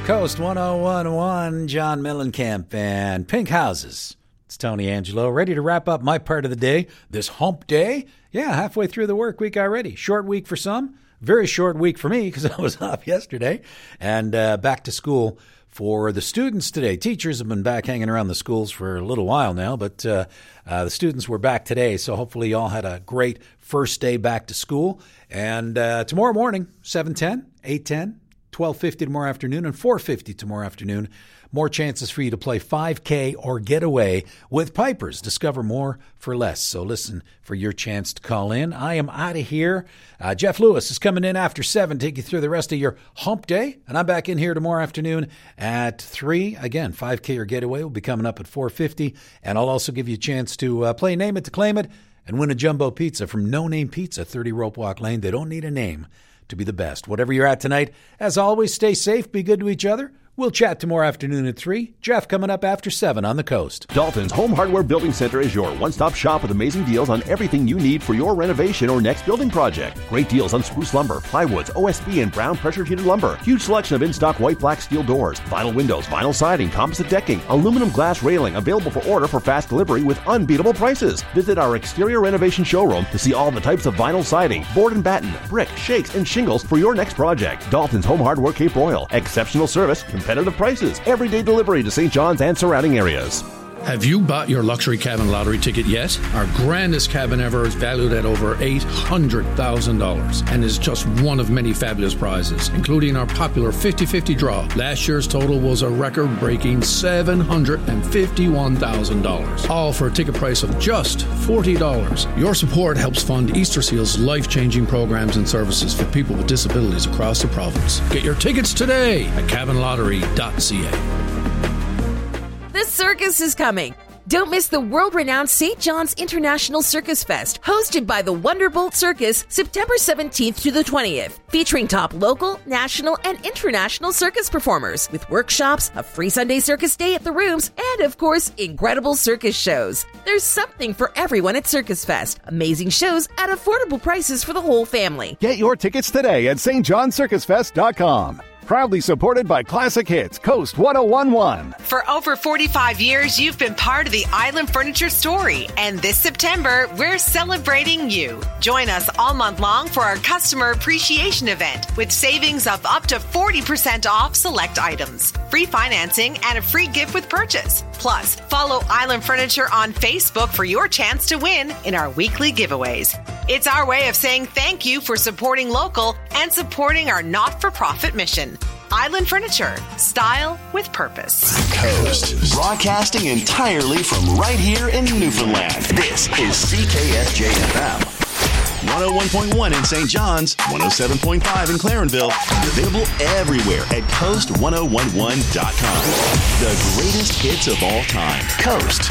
Coast 101.1, John Mellencamp and Pink Houses. It's Tony Angelo, ready to wrap up my part of the day, this hump day. Yeah, halfway through the work week already. Short week for some, very short week for me because I was off yesterday. And back to school for the students today. Teachers have been back hanging around the schools for a little while now, but the students were back today. So hopefully you all had a great first day back to school. And tomorrow morning, 7:10, 8:10. 12:50 tomorrow afternoon and 4:50 tomorrow afternoon. More chances for you to play 5K or get away with Pipers. Discover more for less. So listen for your chance to call in. I am out of here. Jeff Lewis is coming in after 7, take you through the rest of your hump day. And I'm back in here tomorrow afternoon at 3. Again, 5K or getaway will be coming up at 4:50. And I'll also give you a chance to play Name It to Claim It and win a jumbo pizza from No Name Pizza, 30 Rope Walk Lane. They don't need a name to be the best. Whatever you're at tonight, as always, stay safe, be good to each other. We'll chat tomorrow afternoon at 3. Jeff coming up after 7 on the Coast. Dalton's Home Hardware Building Center is your one-stop shop with amazing deals on everything you need for your renovation or next building project. Great deals on spruce lumber, plywoods, OSB, and brown pressure-treated lumber. Huge selection of in-stock white, black steel doors, vinyl windows, vinyl siding, composite decking, aluminum glass railing, available for order for fast delivery with unbeatable prices. Visit our exterior renovation showroom to see all the types of vinyl siding, board and batten, brick, shakes, and shingles for your next project. Dalton's Home Hardware Cape Royal. Exceptional service, competitive prices, everyday delivery to St. John's and surrounding areas. Have you bought your luxury cabin lottery ticket yet? Our grandest cabin ever is valued at over $800,000 and is just one of many fabulous prizes, including our popular 50-50 draw. Last year's total was a record-breaking $751,000, all for a ticket price of just $40. Your support helps fund Easter Seal's life-changing programs and services for people with disabilities across the province. Get your tickets today at cabinlottery.ca. The circus is coming. Don't miss the world-renowned St. John's International Circus Fest, hosted by the Wonderbolt Circus, September 17th to the 20th, featuring top local, national, and international circus performers, with workshops, a free Sunday circus day at the Rooms, and, of course, incredible circus shows. There's something for everyone at Circus Fest. Amazing shows at affordable prices for the whole family. Get your tickets today at stjohncircusfest.com. Proudly supported by Classic Hits, Coast 101.1. For over 45 years, you've been part of the Island Furniture story. And this September, we're celebrating you. Join us all month long for our customer appreciation event with savings of up to 40% off select items, free financing, and a free gift with purchase. Plus, follow Island Furniture on Facebook for your chance to win in our weekly giveaways. It's our way of saying thank you for supporting local and supporting our not-for-profit mission. Island Furniture, style with purpose. Coast, broadcasting entirely from right here in Newfoundland. This is CKSJ-FM. 101.1 in St. John's, 107.5 in Clarenville, and available everywhere at coast1011.com. The greatest hits of all time. Coast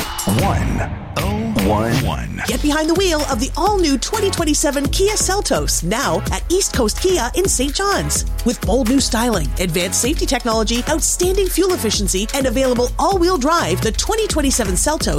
101.1. Get behind the wheel of the all-new 2027 Kia Seltos, now at East Coast Kia in St. John's. With bold new styling, advanced safety technology, outstanding fuel efficiency, and available all-wheel drive, the 2027 Seltos